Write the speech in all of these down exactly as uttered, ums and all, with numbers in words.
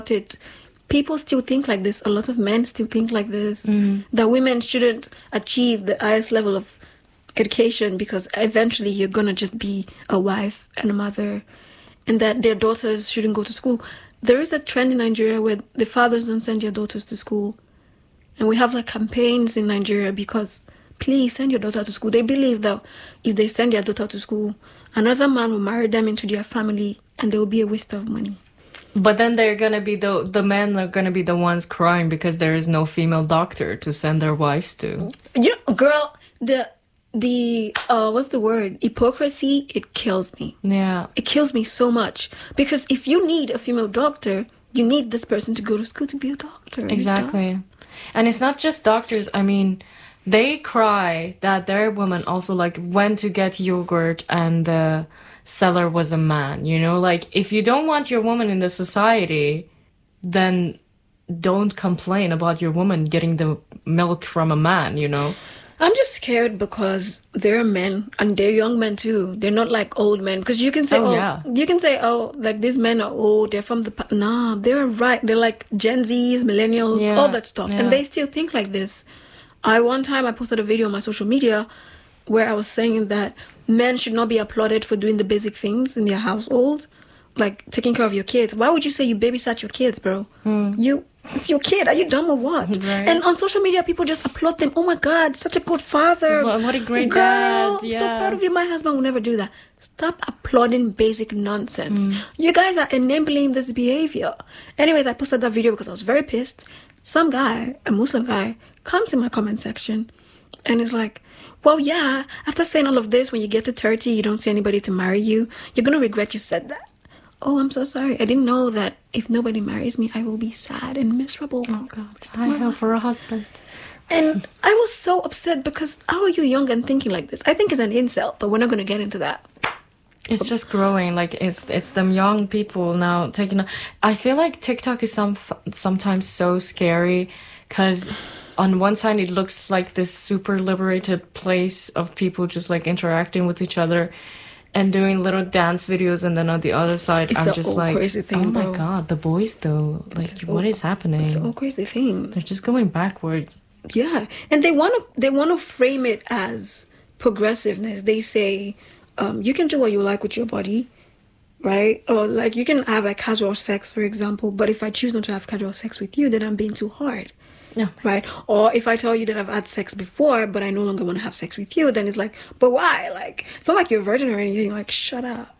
it, people still think like this. A lot of men still think like this. Mm. That women shouldn't achieve the highest level of education because eventually you're gonna just be a wife and a mother, and that their daughters shouldn't go to school. There is a trend in Nigeria where the fathers don't send their daughters to school. And we have like campaigns in Nigeria because please send your daughter to school. They believe that if they send their daughter to school, another man will marry them into their family and there will be a waste of money. But then they're going to be the the men are going to be the ones crying because there is no female doctor to send their wives to. You know, girl, the the uh what's the word? Hypocrisy, it kills me. Yeah. It kills me so much because if you need a female doctor, you need this person to go to school to be a doctor. Exactly. And it's not just doctors. I mean, they cry that their woman also like went to get yogurt and the seller was a man, you know? Like, if you don't want your woman in the society, then don't complain about your woman getting the milk from a man, you know? I'm just scared because they're men and they're young men too. They're not like old men. Because you can say, oh, oh yeah. you can say, oh, like these men are old. They're from the past. Nah, they're right. They're like Gen Zs, millennials, yeah. all that stuff. Yeah. And they still think like this. I one time I posted a video on my social media where I was saying that men should not be applauded for doing the basic things in their household, like taking care of your kids. Why would you say you babysat your kids, bro? Hmm. You, it's your kid. Are you dumb or what? Right. And on social media, people just applaud them. Oh my God, such a good father. What, what a great Girl, dad. Yeah. So proud of you. My husband will never do that. Stop applauding basic nonsense. Mm. You guys are enabling this behavior. Anyways, I posted that video because I was very pissed. Some guy, a Muslim guy, comes in my comment section and is like, well, yeah, after saying all of this, when you get to thirty, you don't see anybody to marry you, you're going to regret you said that. Oh, I'm so sorry. I didn't know that if nobody marries me, I will be sad and miserable. Oh, God. I have for a husband. And I was so upset because how are you young and thinking like this? I think it's an insult, but we're not going to get into that. It's just growing. Like, it's it's them young people now taking... I feel like TikTok is some sometimes so scary because... on one side, it looks like this super liberated place of people just like interacting with each other and doing little dance videos. And then on the other side, it's I'm just like, crazy thing, oh my bro. God, the boys though, like it's what is happening? It's a crazy thing. They're just going backwards. Yeah. And they want to, they want to frame it as progressiveness. They say, um, you can do what you like with your body, right? Or like you can have like casual sex, for example. But if I choose not to have casual sex with you, then I'm being too hard. Yeah. Right? Or if I tell you that I've had sex before, but I no longer want to have sex with you, then it's like, but why? Like, it's not like you're a virgin or anything. Like, shut up.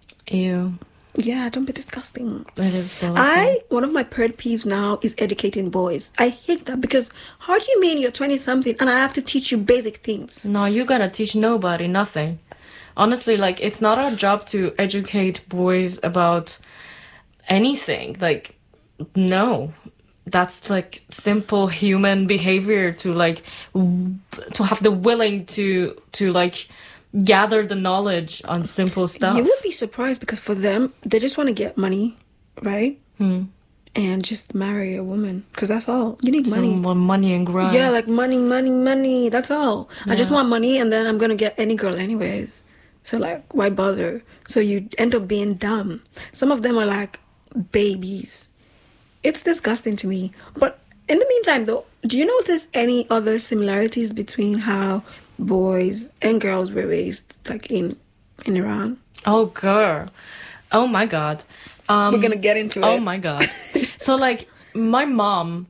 Ew. Yeah, don't be disgusting. It is still I, one of my pet peeves now is educating boys. I hate that because how do you mean you're twenty-something and I have to teach you basic things? No, you gotta teach nobody nothing. Honestly, like, it's not our job to educate boys about anything. Like, no. That's like simple human behavior to like w- to have the willing to to like gather the knowledge on simple stuff. You would be surprised because for them they just want to get money, right? Hmm. And just marry a woman because that's all you need. Money, Some money and grind. Yeah, like money, money, money. That's all. Yeah. I just want money, and then I'm gonna get any girl anyways. So like, why bother? So you end up being dumb. Some of them are like babies. It's disgusting to me. But in the meantime, though, do you notice any other similarities between how boys and girls were raised, like in in Iran? Oh, girl. Oh, my God. Um, We're going to get into it. Oh, my God. So, like, my mom,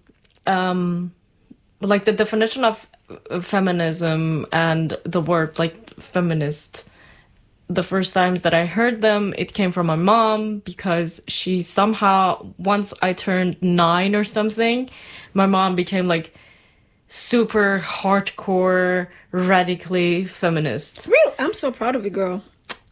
um, like, the definition of feminism and the word, like, feminist, the first times that I heard them, it came from my mom because she somehow, once I turned nine or something, my mom became like super hardcore, radically feminist. Real, I'm so proud of you, girl.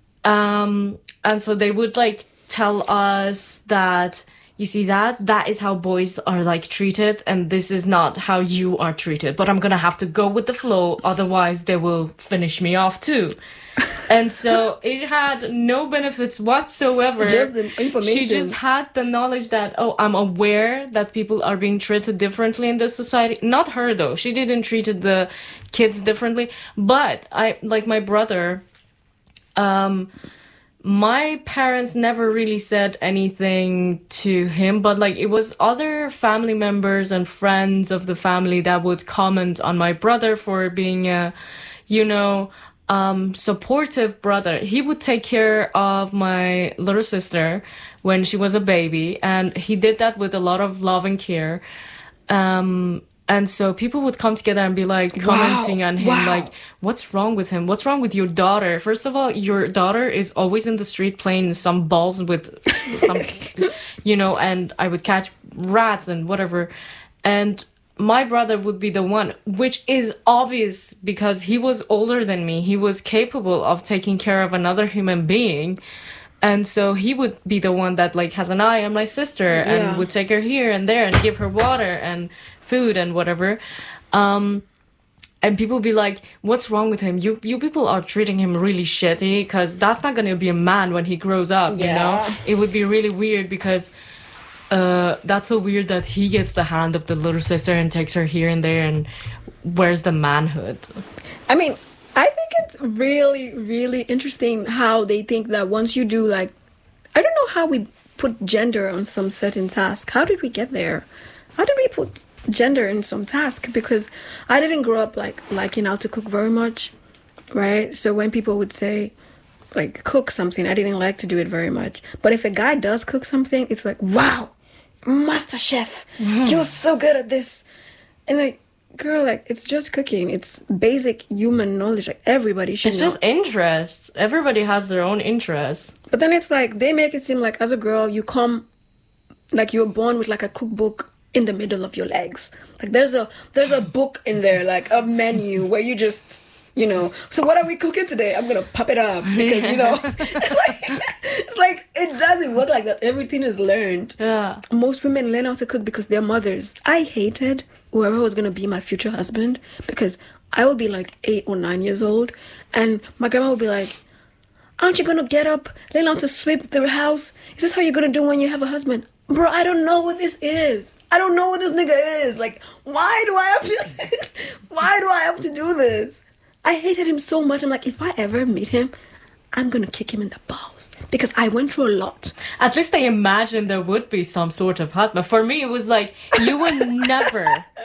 Um, and so they would like tell us that, you see that, that is how boys are like treated and this is not how you are treated. But I'm gonna have to go with the flow, otherwise they will finish me off too. And so it had no benefits whatsoever. Just the information. She just had the knowledge that, oh, I'm aware that people are being treated differently in this society. Not her, though. She didn't treat the kids differently. But I, like my brother, um, my parents never really said anything to him, but like it was other family members and friends of the family that would comment on my brother for being a, you know, um, supportive brother. He would take care of my little sister when she was a baby, and he did that with a lot of love and care. Um, And so people would come together and be like commenting wow, on him, wow. like, what's wrong with him? What's wrong with your daughter? First of all, your daughter is always in the street playing some balls with some, you know, and I would catch rats and whatever. And my brother would be the one, which is obvious because he was older than me. He was capable of taking care of another human being. And so he would be the one that like has an eye on my sister yeah. and would take her here and there and give her water and food and whatever. Um, and people would be like, what's wrong with him? You you people are treating him really shitty because that's not going to be a man when he grows up, yeah. you know? It would be really weird because uh, that's so weird that he gets the hand of the little sister and takes her here and there, and where's the manhood? I mean... I think it's really, really interesting how they think that once you do, like, I don't know how we put gender on some certain task. How did we get there? How did we put gender in some task? Because I didn't grow up, like, liking how to cook very much, right? So when people would say, like, cook something, I didn't like to do it very much. But if a guy does cook something, it's like, wow, master chef, mm-hmm. you're so good at this. And, like, girl, like, it's just cooking. It's basic human knowledge. Like, everybody should It's know. just interests. Everybody has their own interests. But then it's like, they make it seem like, as a girl, you come, like, you're born with, like, a cookbook in the middle of your legs. Like, there's a there's a book in there, like, a menu where you just, you know, so what are we cooking today? I'm going to pop it up. Because, you know, it's like, it's like, it doesn't work like that. Everything is learned. Yeah. Most women learn how to cook because they're mothers. I hated whoever was going to be my future husband, because I would be like eight or nine years old, and my grandma would be like, aren't you going to get up, learn how to sweep the house? Is this how you're going to do when you have a husband? Bro, I don't know what this is. I don't know what this nigga is. Like, why do I have to, why do I have to do this? I hated him so much. I'm like, if I ever meet him, I'm going to kick him in the balls. Because I went through a lot. At least I imagined there would be some sort of husband. For me, it was like, you will never,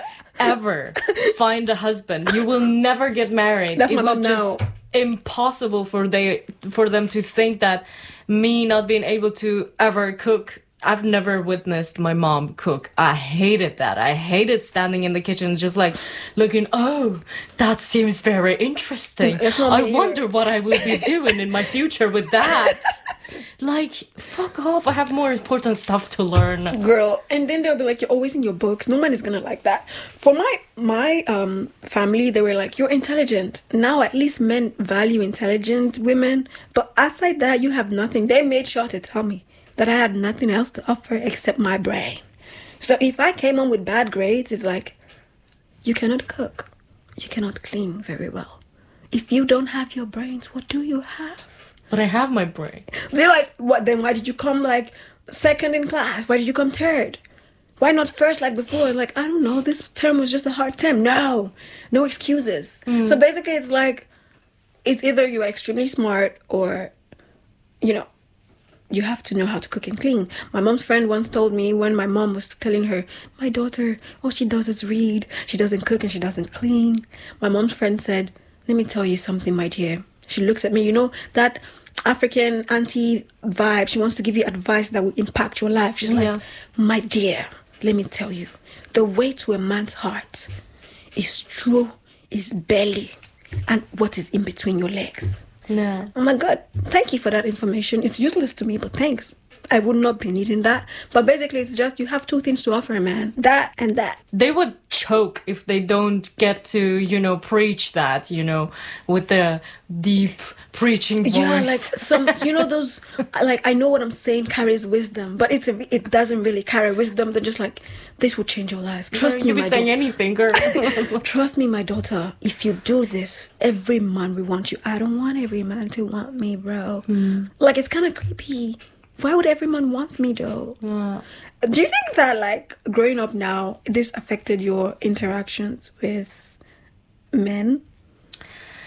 ever find a husband. You will never get married. That's it my was mom just now. Impossible for they for them to think that me not being able to ever cook. I've never witnessed my mom cook. I hated that. I hated standing in the kitchen just like looking, oh, that seems very interesting. I wonder what I will be doing in my future with that. Like, fuck off. I have more important stuff to learn. Girl. And then they'll be like, you're always in your books. No man is going to like that. For my my um family, they were like, you're intelligent. Now at least men value intelligent women. But outside that, you have nothing. They made sure to tell me that I had nothing else to offer except my brain. So if I came home with bad grades, it's like, you cannot cook. You cannot clean very well. If you don't have your brains, what do you have? But I have my brain. They're like, what, then why did you come like second in class? Why did you come third? Why not first like before? Like, I don't know, this term was just a hard term. No, no excuses. Mm. So basically it's like, it's either you're extremely smart or, you know, you have to know how to cook and clean. My mom's friend once told me when my mom was telling her, my daughter, all she does is read. She doesn't cook and she doesn't clean. My mom's friend said, let me tell you something, my dear. She looks at me, you know, that African auntie vibe. She wants to give you advice that will impact your life. She's like, yeah. my dear, let me tell you, the way to a man's heart is through his belly and what is in between your legs. No. Oh my God, thank you for that information. It's useless to me, but thanks. I would not be needing that. But basically, it's just you have two things to offer a man. That and that. They would choke if they don't get to, you know, preach that, you know, with the deep preaching voice. Yeah, like some, you know, those, like, I know what I'm saying carries wisdom, but it's a, it doesn't really carry wisdom. They're just like, this will change your life. Trust yeah, me, you be my saying da- anything, girl. Trust me, my daughter. If you do this, every man will want you. I don't want every man to want me, bro. Mm. Like, it's kind of creepy. Why would everyone want me, though? Yeah. Do you think that, like, growing up now, this affected your interactions with men?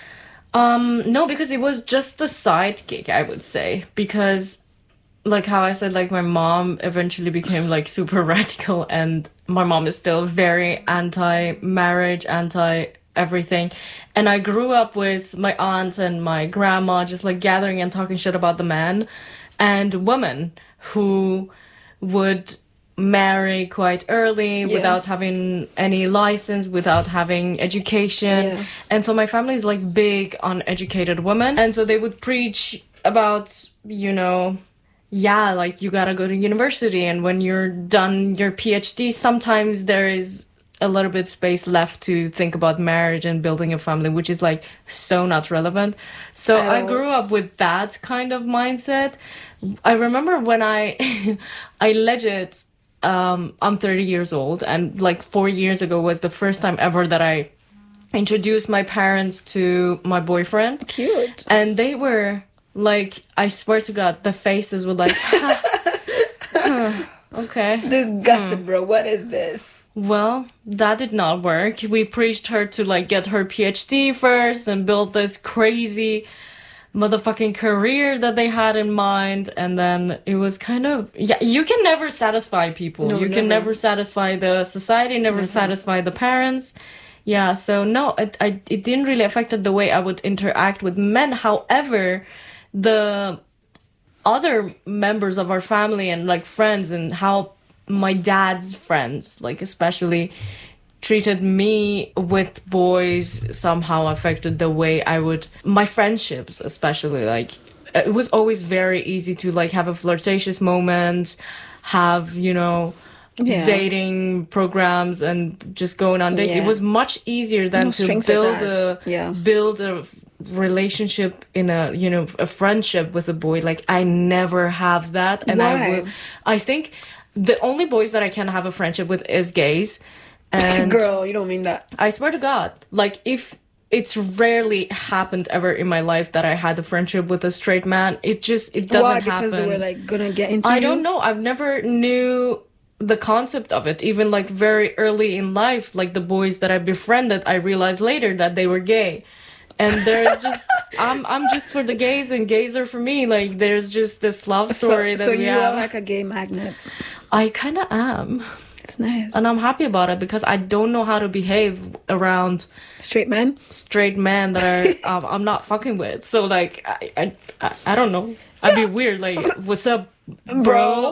Um, no, because it was just a side gig, I would say. Because, like how I said, like my mom eventually became like super radical, and my mom is still very anti-marriage, anti-everything. And I grew up with my aunts and my grandma just like gathering and talking shit about the men and women who would marry quite early yeah. without having any license, without having education. Yeah. And so my family is like big on educated women. And so they would preach about, you know, yeah, like you gotta go to university. And when you're done your PhD, sometimes there is a little bit space left to think about marriage and building a family, which is like so not relevant. So I, I grew up with that kind of mindset. I remember when I, I legit, Um, I'm thirty years old, and like four years ago was the first time ever that I introduced my parents to my boyfriend. Cute. And they were like, I swear to God, the faces were like, huh, huh, okay. Disgusted, hmm. bro. What is this? Well, that did not work. We preached her to like get her PhD first and build this crazy motherfucking career that they had in mind, and then it was kind of yeah you can never satisfy people. No, you never. can never satisfy the society, never, never satisfy the parents. Yeah, so no, it, I, it didn't really affect the way I would interact with men. However, the other members of our family and like friends, and how my dad's friends, like especially, treated me with boys somehow affected the way I would, my friendships especially. Like it was always very easy to like have a flirtatious moment, have, you know, yeah. dating programs and just going on dates. Yeah. It was much easier than no to build a yeah. build a relationship in a, you know, a friendship with a boy. Like I never have that. And Why? I will, I think the only boys that I can have a friendship with is gays. And girl, you don't mean that. I swear to God, like if it's rarely happened ever in my life that I had a friendship with a straight man. It just, it doesn't Why? happen. Because they were like gonna get into I you? don't know. I've never knew the concept of it. Even like very early in life, like the boys that I befriended, I realized later that they were gay. And there's just, I'm I'm just for the gays and gays are for me. Like there's just this love story so, that so we you have. So you are like a gay magnet. I kind of am. It's nice. And I'm happy about it because I don't know how to behave around straight men. Straight men that are um, I'm not fucking with. So like I I I, I don't know. I'd be weird. Like, what's up, bro? bro?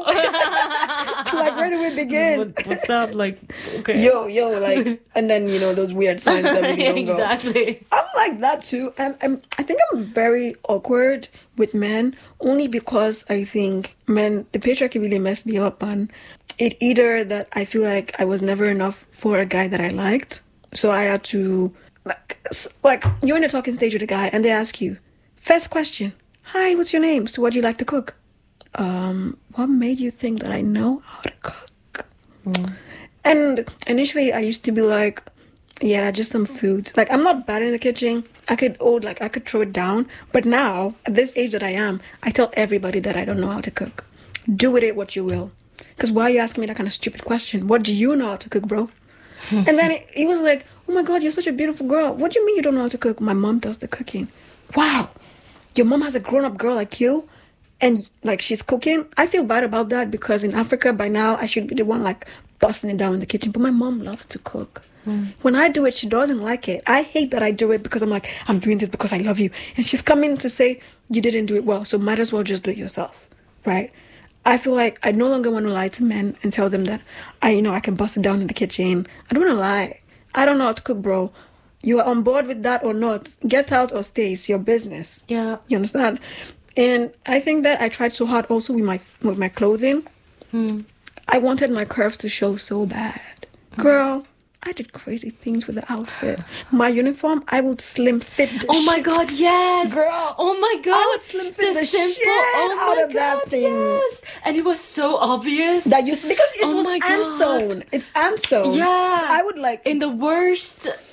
Like, where do we begin? What, what's up? Like, okay. Yo, yo, like, and then you know those weird signs that we don't exactly. go. I'm like that too. I'm, I'm. I think I'm very awkward with men only because I think men, the patriarchy really messed me up, and it either that I feel like I was never enough for a guy that I liked, so I had to like like you're in a talking stage with a guy and they ask you first question, hi, what's your name? So what do you like to cook? Um, what made you think that I know how to cook? Mm. And initially I used to be like, yeah, just some food. Like I'm not bad in the kitchen. I could oh like I could throw it down. But now at this age that I am, I tell everybody that I don't know how to cook. Do with it what you will. Because why are you asking me that kind of stupid question? What do you know how to cook, bro? And then he, he was like, oh my God, you're such a beautiful girl. What do you mean you don't know how to cook? My mom does the cooking. Wow. Your mom has a grown-up girl like you and like she's cooking. I feel bad about that because in Africa by now I should be the one like busting it down in the kitchen. But my mom loves to cook. Mm. When I do it, she doesn't like it. I hate that I do it because I'm like, I'm doing this because I love you. And she's coming to say, you didn't do it well, so might as well just do it yourself, right? I feel like I no longer want to lie to men and tell them that I, you know, I can bust it down in the kitchen. I don't want to lie. I don't know how to cook, bro. You are on board with that or not. Get out or stay. It's your business. Yeah. You understand? And I think that I tried so hard also with my with my clothing. Hmm. I wanted my curves to show so bad. Girl, I did crazy things with the outfit. My uniform, I would slim fit the Oh my shit. God, yes! Girl, oh my God! I would slim fit the, the simple, shit oh out of God, that thing. Yes! And it was so obvious. That you, because it oh was my Ansewn. It's Ansewn. Yeah. So I would like... In the worst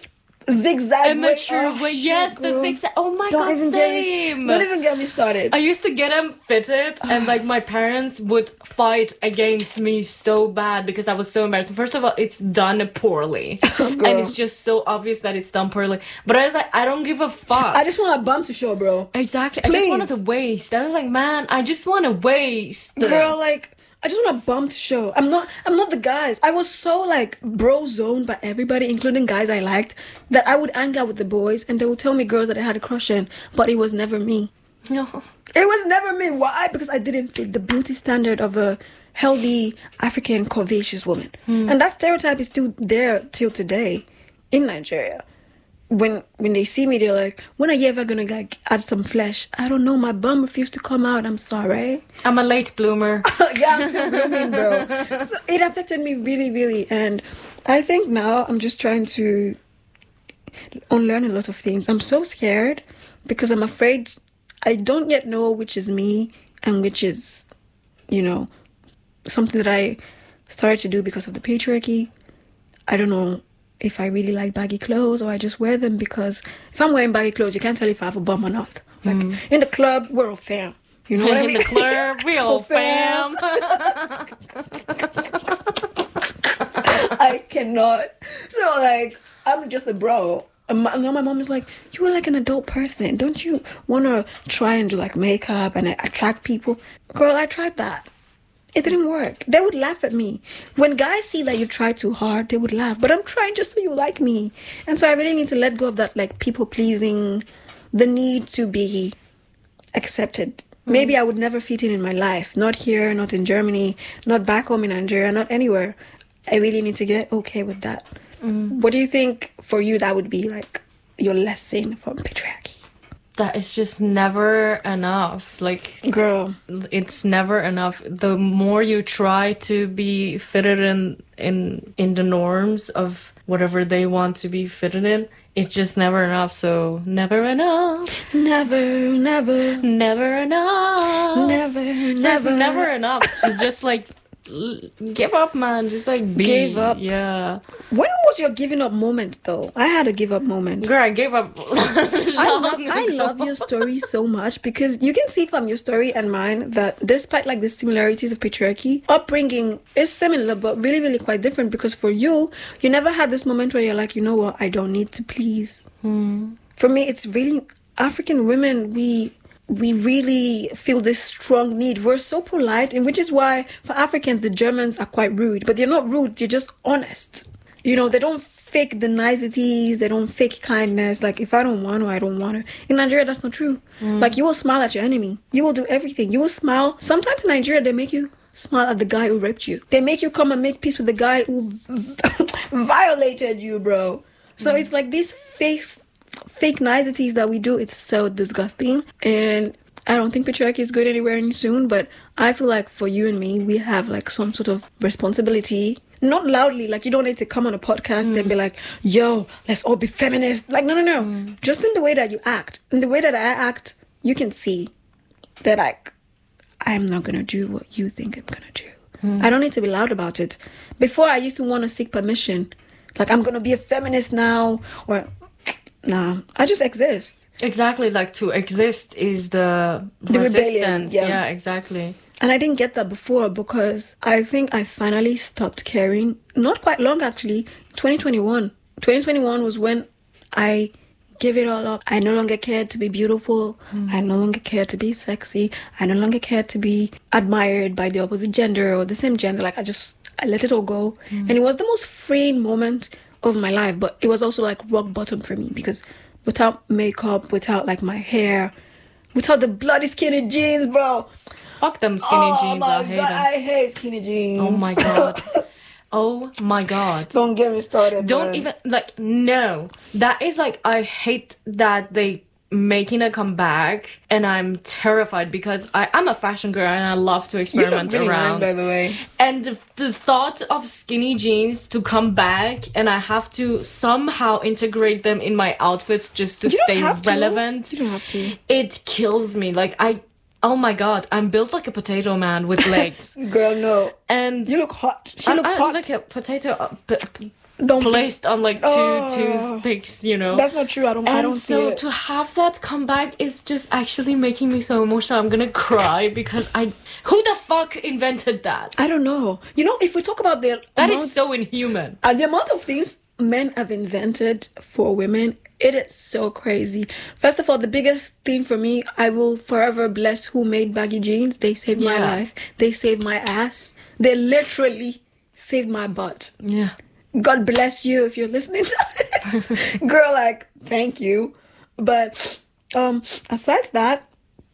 zigzag immature way. way. Oh, yes, girl. The zigzag. Oh my don't god, even same. Get me, don't even get me started. I used to get them fitted, and like my parents would fight against me so bad because I was so embarrassed. First of all, it's done poorly, oh, and it's just so obvious that it's done poorly. But I was like, I don't give a fuck. I just want a bum to show, bro. Exactly. Please. I just wanted to waste. I was like, man, I just want to waste. Girl, like. I just want a bum to show. I'm not I'm not the guys. I was so like bro zoned by everybody, including guys I liked, that I would hang out with the boys and they would tell me girls that I had a crush on, but it was never me. No. It was never me. Why? Because I didn't fit the beauty standard of a healthy African curvaceous woman. Hmm. And that stereotype is still there till today in Nigeria. When when they see me, they're like, when are you ever gonna like add some flesh? I don't know, my bum refused to come out. I'm sorry. I'm a late bloomer. Yeah, I'm still blooming, bro. So it affected me really, really. And I think now I'm just trying to unlearn a lot of things. I'm so scared because I'm afraid I don't yet know which is me and which is, you know, something that I started to do because of the patriarchy. I don't know if I really like baggy clothes or I just wear them because if I'm wearing baggy clothes, you can't tell if I have a bum or not. Like, mm. in the club, we're all fam. You know what I mean? In the club, we're all fam. I cannot. So, like, I'm just a bro. And now my mom is like, you are like an adult person. Don't you want to try and do, like, makeup and attract people? Girl, I tried that. It didn't work. They would laugh at me. When guys see that you try too hard, they would laugh. But I'm trying just so you like me. And so I really need to let go of that, like, people-pleasing, the need to be accepted. Mm. Maybe I would never fit in in my life. Not here, not in Germany, not back home in Nigeria, not anywhere. I really need to get okay with that. Mm. What do you think for you that would be, like, your lesson from patriarchy? That is just never enough. Like, girl, it's never enough. The more you try to be fitted in in in the norms of whatever they want to be fitted in, it's just never enough. So never enough. Never, never, never enough. Never, so never. It's never enough. It's just like give up, man. Just like be. Give up. Yeah. When was your giving up moment, though? I had a give up moment. Girl, I gave up. I love, I love your story so much because you can see from your story and mine that despite like the similarities of patriarchy, upbringing is similar but really, really quite different. Because for you, you never had this moment where you're like, you know what, I don't need to please. Hmm. For me, it's really African women. We. We really feel this strong need. We're so polite, and which is why for Africans, the Germans are quite rude. But they're not rude, they're just honest. You know, they don't fake the niceties, they don't fake kindness. Like, if I don't want to, I don't want to. In Nigeria, that's not true. Mm. Like, you will smile at your enemy. You will do everything. You will smile. Sometimes in Nigeria, they make you smile at the guy who raped you. They make you come and make peace with the guy who violated you, bro. So mm. it's like these fakes. Fake niceties that we do, it's so disgusting. And I don't think patriarchy is going anywhere any soon, but I feel like for you and me, we have like some sort of responsibility. Not loudly, like you don't need to come on a podcast mm. and be like, yo, let's all be feminists. Like, no, no, no. Mm. Just in the way that you act. In the way that I act, you can see that like, I'm not going to do what you think I'm going to do. Mm. I don't need to be loud about it. Before, I used to want to seek permission. Like, I'm going to be a feminist now, or... Nah, I just exist. Exactly, like to exist is the, the resistance. Yeah. yeah, exactly. And I didn't get that before because I think I finally stopped caring. Not quite long, actually. twenty twenty-one. twenty twenty-one was when I gave it all up. I no longer cared to be beautiful. Mm. I no longer cared to be sexy. I no longer cared to be admired by the opposite gender or the same gender. Like, I just, I let it all go. Mm. And it was the most freeing moment of my life, but it was also like rock bottom for me because without makeup, without like my hair, without the bloody skinny jeans, bro. Fuck them skinny oh jeans. My I hate God, them. I hate skinny jeans. Oh my God. Oh my God. Don't get me started. Don't man. even like no. That is like I hate that they making a comeback, and I'm terrified because I, I'm a fashion girl and I love to experiment you look really around. Nice, by the way. And the, the thought of skinny jeans to come back and I have to somehow integrate them in my outfits just to you stay relevant. To. You don't have to. It kills me. Like I, oh my God, I'm built like a potato man with legs. Girl, no. And you look hot. She I, looks I hot. Like a potato. Uh, p- p- don't placed be... on like two oh, toothpicks, you know. That's not true. I don't. And I don't so see it. to have that come back is just actually making me so emotional. I'm gonna cry because I. Who the fuck invented that? I don't know. You know, if we talk about the that amount, is so inhuman. Uh, the amount of things men have invented for women, it is so crazy. First of all, the biggest thing for me, I will forever bless who made baggy jeans. They saved yeah. my life. They saved my ass. They literally saved my butt. Yeah. God bless you if you're listening to this. Girl, like, thank you. But um, aside that,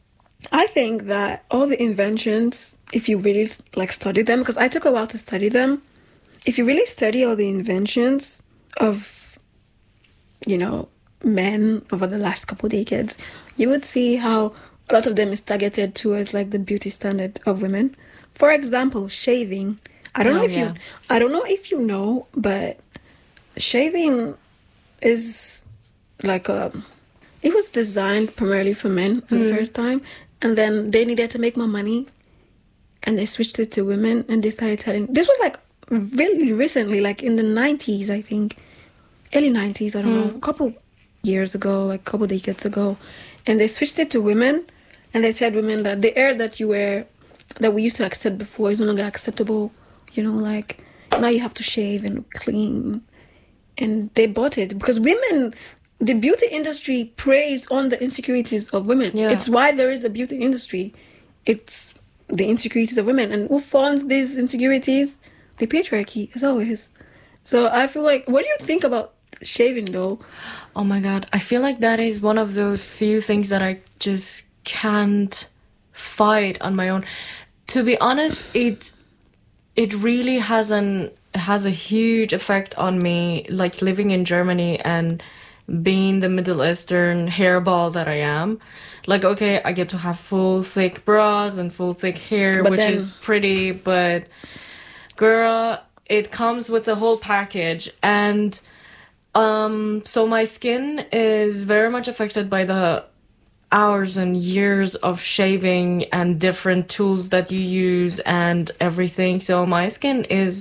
I think that all the inventions, if you really like study them, because I took a while to study them, if you really study all the inventions of, you know, men over the last couple decades, you would see how a lot of them is targeted towards like the beauty standard of women. For example, shaving. I don't oh, know if yeah. you I don't know if you know, but shaving is like a it was designed primarily for men mm. the first time, and then they needed to make more money and they switched it to women, and they started telling this was like really recently, like in the nineties, I think. Early nineties, I don't mm. know, a couple years ago, like a couple decades ago. And they switched it to women, and they said women that the hair that you wear, that we used to accept before, is no longer acceptable. You know, like, now you have to shave and look clean. And they bought it because women, the beauty industry preys on the insecurities of women. Yeah. It's why there is a beauty industry. It's the insecurities of women. And who funds these insecurities? The patriarchy, as always. So I feel like, what do you think about shaving though? Oh my god, I feel like that is one of those few things that I just can't fight on my own. To be honest, it it really has an has a huge effect on me, like living in Germany and being the Middle Eastern hairball that I am. Like, okay, I get to have full thick bras and full thick hair, but which then... is pretty, but girl, it comes with the whole package. And um so my skin is very much affected by the hours and years of shaving and different tools that you use and everything. So my skin is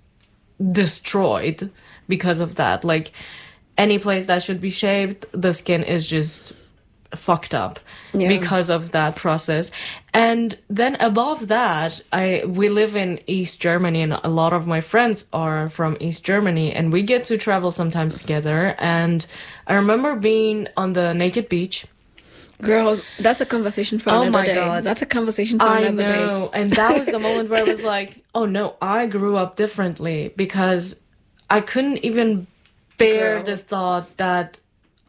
destroyed because of that. Like, any place that should be shaved, the skin is just fucked up yeah. because of that process. And then above that, I we live in East Germany, and a lot of my friends are from East Germany, and we get to travel sometimes together. And I remember being on the naked beach. Girl, that's a conversation for oh another my day. God. That's a conversation for I another day. I know. And that was the moment where I was like, oh no, I grew up differently, because I couldn't even bear Girl. the thought that,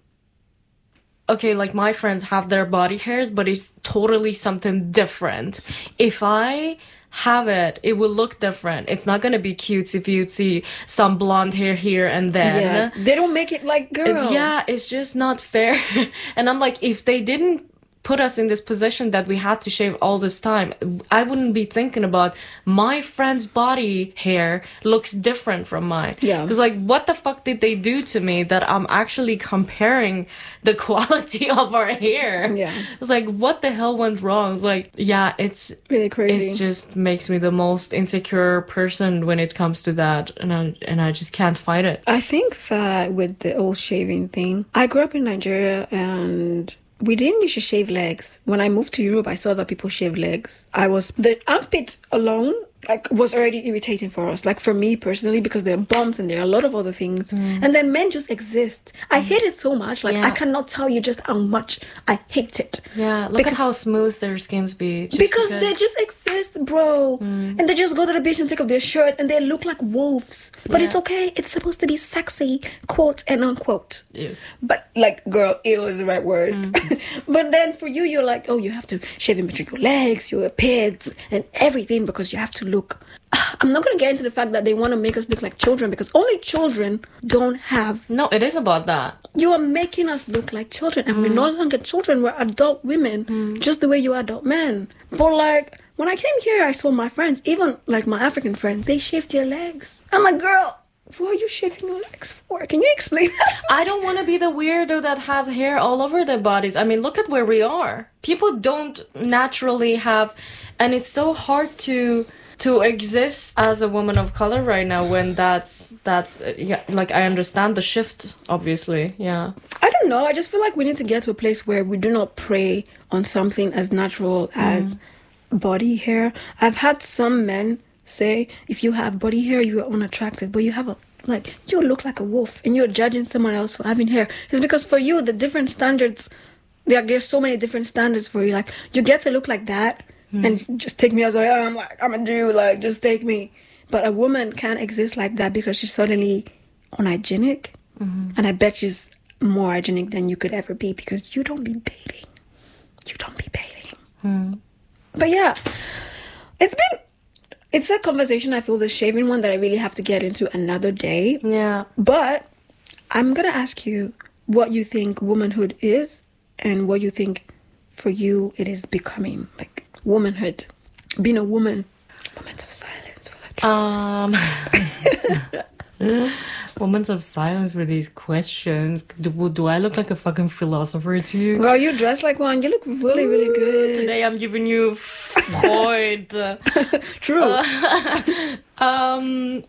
okay, like, my friends have their body hairs, but it's totally something different. If I have it, it will look different. It's not going to be cutesy if you see some blonde hair here and then. Yeah, they don't make it like, girl. It, yeah, it's just not fair. And I'm like, if they didn't put us in this position that we had to shave all this time, I wouldn't be thinking about my friend's body hair looks different from mine. Yeah. Because, like, what the fuck did they do to me that I'm actually comparing the quality of our hair? Yeah. It's like, what the hell went wrong? It's like, yeah, it's really crazy. It just makes me the most insecure person when it comes to that. And I, and I just can't fight it. I think that with the whole shaving thing, I grew up in Nigeria, and we didn't used to shave legs. When I moved to Europe, I saw that people shave legs. I was... The armpit alone, like, was already irritating for us. Like, for me personally, because there are bumps and there are a lot of other things. Mm. And then men just exist. I hate it so much. Like, yeah. I cannot tell you just how much I hate it. Yeah, look because, at how smooth their skins be. Just because, because they just exist, bro. Mm. And they just go to the beach and take off their shirts, and they look like wolves. But yeah. it's okay. It's supposed to be sexy, quote and unquote. Ew. But, like, girl, ew is the right word. Mm. But then for you, you're like, oh, you have to shave in between your legs, your pits, and everything, because you have to look. I'm not going to get into the fact that they want to make us look like children, because only children don't have... No, it is about that. You are making us look like children, and mm. we're no longer children. We're adult women, mm. just the way you are adult men. But, like, when I came here, I saw my friends, even, like, my African friends, they shaved their legs. I'm like, girl, what are you shaving your legs for? Can you explain that? I don't want to be the weirdo that has hair all over their bodies. I mean, look at where we are. People don't naturally have... And it's so hard to... to exist as a woman of color right now when that's that's uh, yeah, like I understand the shift, obviously. Yeah, I don't know, I just feel like we need to get to a place where we do not prey on something as natural as mm. body hair. I've had some men say, if you have body hair, you are unattractive, but you have a like you look like a wolf and you're judging someone else for having hair. It's because for you the different standards, like there's so many different standards for you. Like you get to look like that mm. and just take me as I am. Like I'm a dude. Like just take me. But a woman can't exist like that because she's suddenly unhygienic, mm-hmm. and I bet she's more hygienic than you could ever be because you don't be bathing. You don't be bathing. Mm. But yeah, it's been. It's a conversation, I feel, the shaving one, that I really have to get into another day. Yeah. But I'm going to ask you what you think womanhood is and what you think for you it is becoming. Like, womanhood. Being a woman. Moments of silence for that. Um... Moments of silence for these questions. Do, do I look like a fucking philosopher to you? Girl, you dress like one. You look really, really good. Today I'm giving you Freud. True. Uh, um,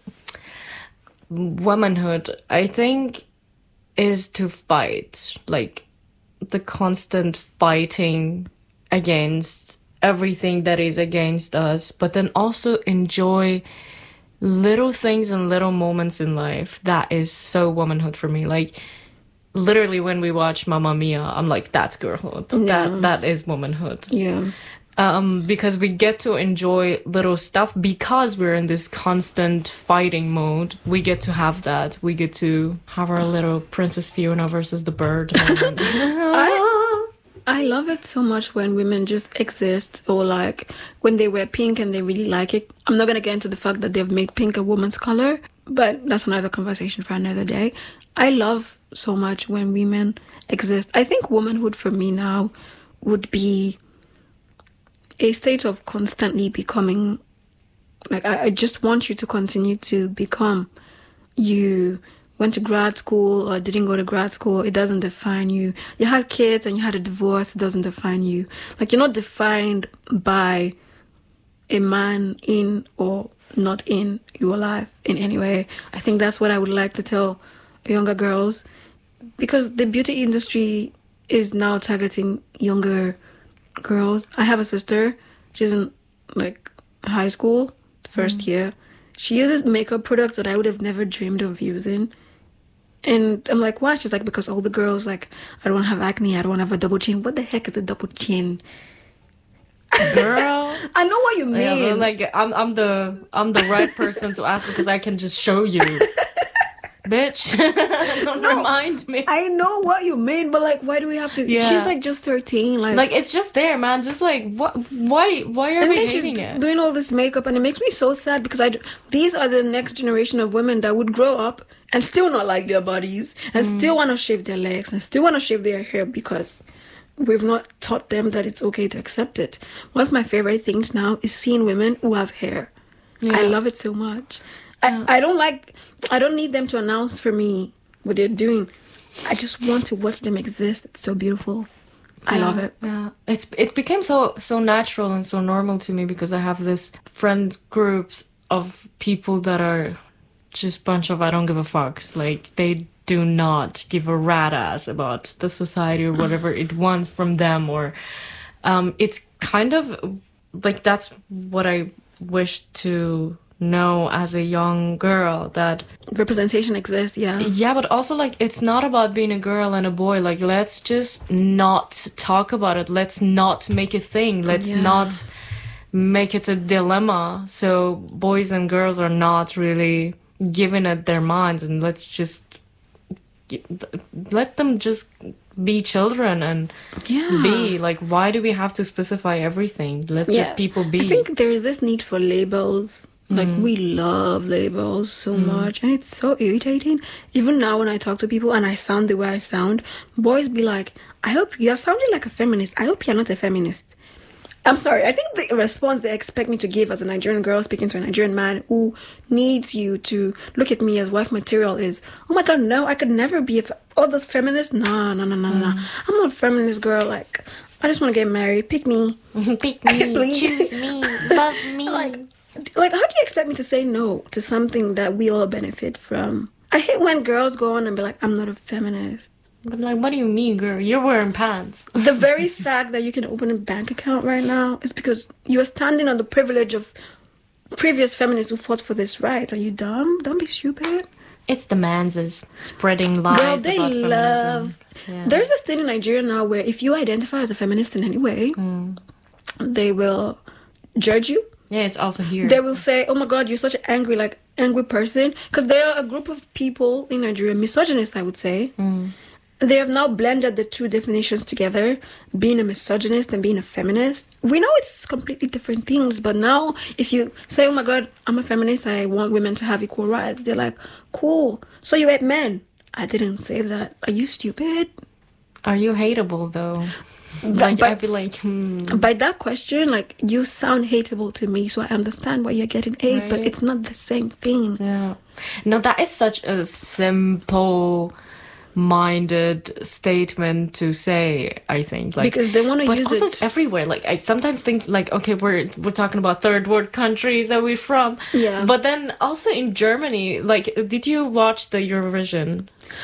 womanhood, I think, is to fight. Like, the constant fighting against everything that is against us, but then also enjoy little things and little moments in life. That is so womanhood for me. Like, literally when we watch Mamma Mia, I'm like, that's girlhood. Yeah. That that is womanhood. Yeah. Um, because we get to enjoy little stuff because we're in this constant fighting mode. We get to have that. We get to have our little Princess Fiona versus the bird moment. I- I love it so much when women just exist, or like when they wear pink and they really like it. I'm not going to get into the fact that they've made pink a woman's color, but that's another conversation for another day. I love so much when women exist. I think womanhood for me now would be a state of constantly becoming. Like, I, I just want you to continue to become. You went to grad school or didn't go to grad school, it doesn't define you. You had kids and you had a divorce, it doesn't define you. Like, you're not defined by a man in or not in your life in any way. I think that's what I would like to tell younger girls, because the beauty industry is now targeting younger girls. I have a sister, she's in like high school, first mm. year. She uses makeup products that I would have never dreamed of using. And I'm like, why? She's like, because all the girls, like, I don't want to have acne, I don't want to have a double chin. What the heck is a double chin? Girl, I know what you mean. Yeah, like, I'm, I'm the, I'm the right person to ask because I can just show you, bitch. Don't no, remind me. I know what you mean, but like, why do we have to? Yeah. She's like just thirteen. Like, like it's just there, man. Just like, what? Why? Why are and we then hating she's it? Doing all this makeup, and it makes me so sad because I. These are the next generation of women that would grow up and still not like their bodies, and mm. still want to shave their legs, and still want to shave their hair because we've not taught them that it's okay to accept it. One of my favorite things now is seeing women who have hair. Yeah. I love it so much. Yeah. I, I don't like, I don't need them to announce for me what they're doing. I just want to watch them exist. It's so beautiful. I yeah, love it. Yeah, it's it became so so natural and so normal to me because I have this friend groups of people that are just bunch of I don't give a fucks. Like, they do not give a rat ass about the society or whatever it wants from them, or um, it's kind of like that's what I wish to know as a young girl, that representation exists. Yeah, yeah, but also like it's not about being a girl and a boy. Like, let's just not talk about it. Let's not make a thing. Let's yeah. not make it a dilemma. So boys and girls are not really giving it their minds, and let's just let them just be children and yeah. be like, why do we have to specify everything? Let's yeah. just people be. I think there is this need for labels. Like, mm. we love labels so mm. much, and it's so irritating. Even now when I talk to people and I sound the way I sound, boys be like, I hope you're sounding like a feminist. I hope you're not a feminist. I'm sorry. I think the response they expect me to give as a Nigerian girl speaking to a Nigerian man who needs you to look at me as wife material is, oh my God, no, I could never be a fe- all those feminists. No, no, no, no, mm. no. I'm not a feminist girl. Like, I just want to get married. Pick me. Pick me. Choose me. Love me. Like, like, how do you expect me to say no to something that we all benefit from? I hate when girls go on and be like, I'm not a feminist. I'm like, what do you mean, girl? You're wearing pants. The very fact that you can open a bank account right now is because you are standing on the privilege of previous feminists who fought for this right. Are you dumb? Don't be stupid. It's the manses spreading lies Girl, they about love... Yeah. There's this thing in Nigeria now where if you identify as a feminist in any way, mm. they will judge you. Yeah, it's also here. They will say, oh my God, you're such an angry, like, angry person. Because there are a group of people in Nigeria, misogynists, I would say. Mm. They have now blended the two definitions together, being a misogynist and being a feminist. We know it's completely different things, but now if you say, oh my God, I'm a feminist, I want women to have equal rights, they're like, cool. So you hate men. I didn't say that. Are you stupid? Are you hateable, though? That, like, by, I'd be like, hmm. By that question, like, you sound hateable to me, so I understand why you're getting hate, right? But it's not the same thing. Yeah. No, that is such a simple... minded statement to say, I think, like, because they want to use but also it. It's everywhere. Like, I sometimes think, like, okay, we're we're talking about third world countries that we're from, yeah. But then also in Germany, like, did you watch the Eurovision?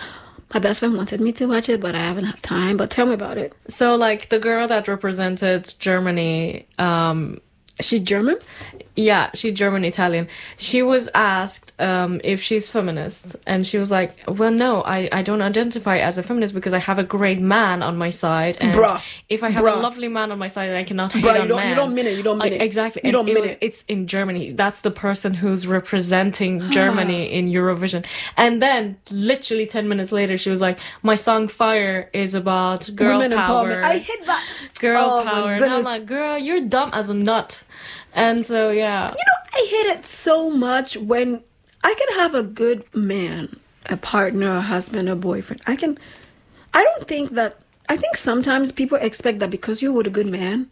My best friend wanted me to watch it, but I haven't had time. But tell me about it. So, like, the girl that represented Germany, um, she German? Yeah, she's German Italian. She was asked um, if she's feminist, and she was like, well, no, I, I don't identify as a feminist because I have a great man on my side, and Bruh. if I have Bruh. a lovely man on my side, I cannot hate Bruh, on you don't, man. you don't mean it, you don't mean uh, it. Exactly. You don't it mean was, it. It's in Germany. That's the person who's representing Germany in Eurovision. And then, literally ten minutes later, she was like, my song Fire is about girl Women power. empowerment. I hate that. Girl oh, power. And I'm like, girl, you're dumb as a nut. And so, yeah. You know, I hate it so much when I can have a good man, a partner, a husband, a boyfriend. I can... I don't think that... I think sometimes people expect that because you're with a good man,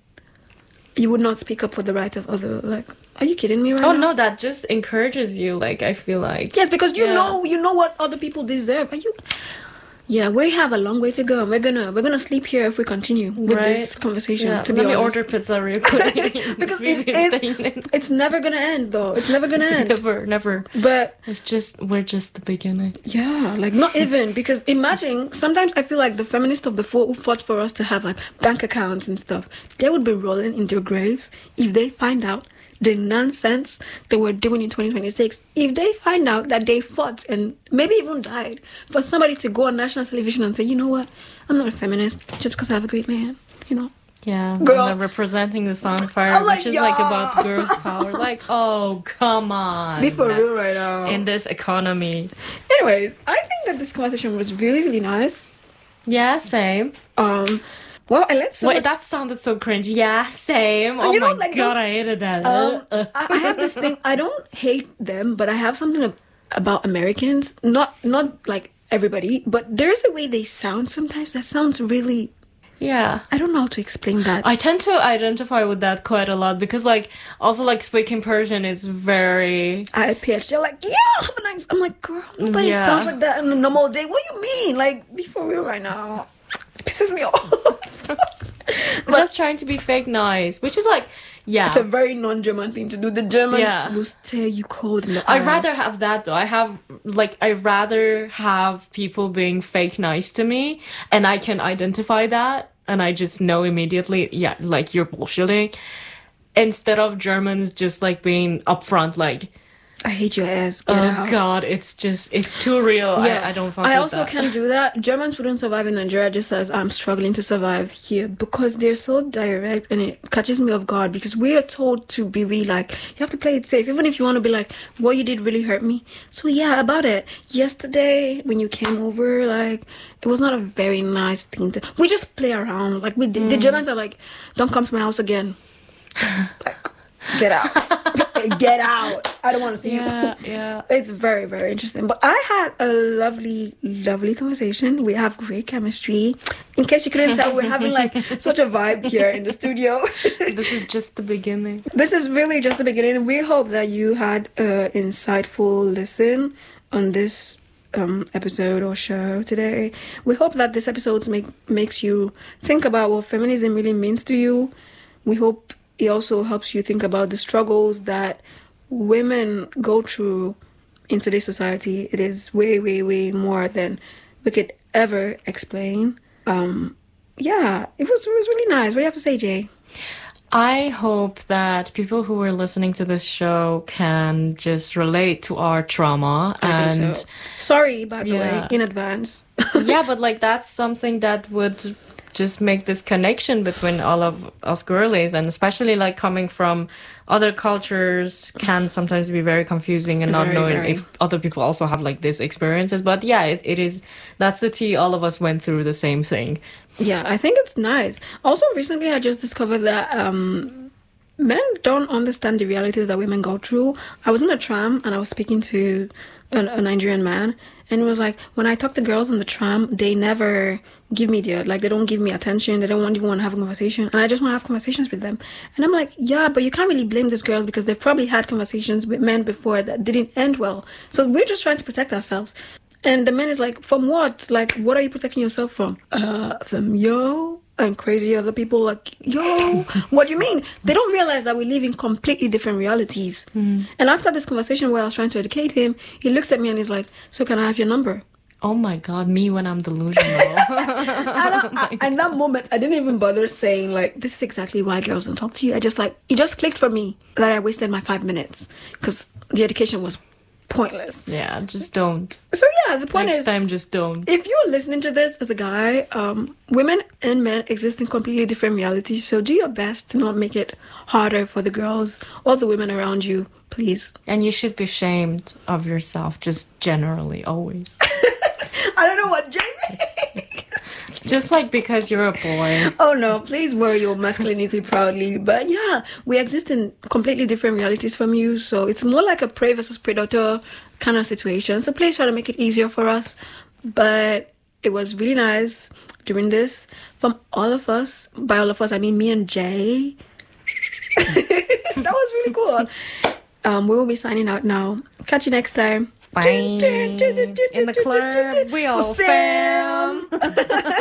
you would not speak up for the rights of other... Like, are you kidding me right oh, now? Oh, no, that just encourages you, like, I feel like... Yes, because you yeah. know you know what other people deserve. Are you... Yeah, we have a long way to go. We're gonna we're gonna sleep here if we continue with right? this conversation. Yeah. To Let be me honest. order pizza real quick. Because it, it, it's never gonna end, though. It's never gonna end. Never, never. But it's just we're just the beginning. Yeah, like not even because imagine. Sometimes I feel like the feminists of before who fought for us to have like bank accounts and stuff, they would be rolling in their graves if they find out the nonsense they were doing in twenty twenty-six. If they find out that they fought and maybe even died for somebody to go on national television and say, you know what, I'm not a feminist just because I have a great man, you know. Yeah, girl, and representing the song Fire, like, which is yeah. like about girls' power. Like, oh, come on. Be for real right now. In this economy. Anyways, I think that this conversation was really, really nice. Yeah, same. Um, well, I let so Wait, much... that sounded so cringe. Yeah, same. Oh you my know, like god, those... I hated that. Um, I, I have this thing. I don't hate them, but I have something about Americans. Not, not like everybody, but there's a way they sound sometimes that sounds really... Yeah. I don't know how to explain that. I tend to identify with that quite a lot because, like, also, like, speaking Persian is very... I pitch. They're like, yeah, have a nice... I'm like, girl, nobody yeah. sounds like that on a normal day. What do you mean? Like, be for real right now. It pisses me off. But, just trying to be fake nice, which is, like, yeah. It's a very non-German thing to do. The Germans yeah. will stare you cold in the I'd eyes. rather have that, though. I have, like, I'd rather have people being fake nice to me, and I can identify that. And I just know immediately, yeah, like, you're bullshitting. Instead of Germans just, like, being upfront, like... I hate your ass, get oh, out. God, it's just, it's too real. Yeah. I, I don't fuck I with also that. can't do that. Germans wouldn't survive in Nigeria just as I'm struggling to survive here because they're so direct and it catches me off guard because we are told to be really like, you have to play it safe. Even if you want to be like, what you did really hurt me. So yeah, about it. Yesterday, when you came over, like... It was not a very nice thing to... We just play around. Like, we, mm. the Germans are like, don't come to my house again. Like, get out. Get out. I don't want to see yeah, you. Yeah, It's very, very interesting. But I had a lovely, lovely conversation. We have great chemistry. In case you couldn't tell, we're having, like, such a vibe here in the studio. This is just the beginning. This is really just the beginning. We hope that you had an insightful listen on this Um, episode or show today. We hope that this episode make, makes you think about what feminism really means to you. We hope it also helps you think about the struggles that women go through in today's society, it is way, way, way more than we could ever explain. Um, yeah, it was, it was really nice. What do you have to say, Jay? I hope that people who are listening to this show can just relate to our trauma. I and think so. Sorry, by the yeah. way, in advance. Yeah, but like that's something that would just make this connection between all of us girlies, and especially like coming from other cultures can sometimes be very confusing and not very, knowing very. if other people also have like these experiences. But yeah, it, it is, that's the tea. All of us went through the same thing. Yeah, I think it's nice. Also, recently I just discovered that um, men don't understand the realities that women go through. I was in a tram and I was speaking to a, a Nigerian man, and it was like, when I talk to girls on the tram, they never give me the, like, they don't give me attention. They don't want, even want to have a conversation. And I just want to have conversations with them. And I'm like, yeah, but you can't really blame these girls because they've probably had conversations with men before that didn't end well. So we're just trying to protect ourselves. And the man is like, from what? Like, what are you protecting yourself from? Uh, from yo and crazy other people like, yo, what do you mean? They don't realize that we live in completely different realities. Mm. And after this conversation where I was trying to educate him, he looks at me and he's like, so can I have your number? Oh my God, me when I'm delusional. and I, I, and that moment, I didn't even bother saying, like, this is exactly why girls don't talk to you. I just, like, it just clicked for me that I wasted my five minutes because the education was pointless. Yeah, just don't. So yeah, the point Next is, next time just don't. If you're listening to this as a guy, um, women and men exist in completely different realities. So do your best to not make it harder for the girls or the women around you, please. And you should be ashamed of yourself, just generally, always. I don't know what Jamie. Just like because you're a boy. Oh no, please wear your masculinity proudly. But yeah, we exist in completely different realities from you. So it's more like a prey versus predator kind of situation. So please try to make it easier for us. But it was really nice doing this from all of us. By all of us, I mean me and Jay. That was really cool. Um, we will be signing out now. Catch you next time. Bye. In the club, we all fam.